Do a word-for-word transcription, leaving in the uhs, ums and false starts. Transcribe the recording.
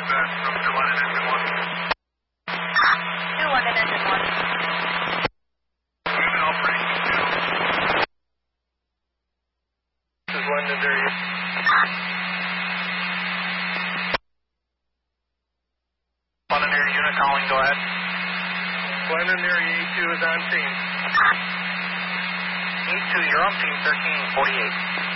bad. I'm to London engine one. To London engine one. Moving operating two. This is London area. London area unit calling, go ahead. London area A two is on scene. A two, you're on scene thirteen forty-eight.